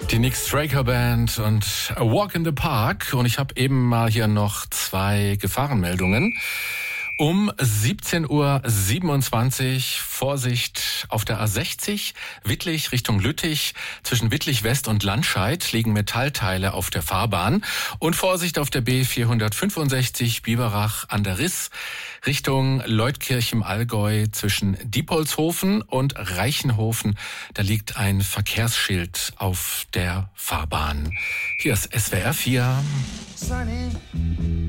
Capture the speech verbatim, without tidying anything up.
Die Nick Straker Band und A Walk in the Park. Und ich habe eben mal hier noch zwei Gefahrenmeldungen. Um siebzehn Uhr siebenundzwanzig Vorsicht auf der A sechzig, Wittlich Richtung Lüttich. Zwischen Wittlich West und Landscheid liegen Metallteile auf der Fahrbahn. Und Vorsicht auf der B vierhundertfünfundsechzig, Biberach an der Riss Richtung Leutkirch im Allgäu. Zwischen Diepolshofen und Reichenhofen, da liegt ein Verkehrsschild auf der Fahrbahn. Hier ist S W R vier. Sunny.